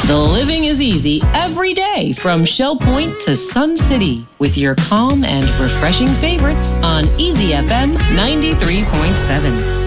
The living is easy every day from Shell Point to Sun City with your calm and refreshing favorites on Easy FM 93.7.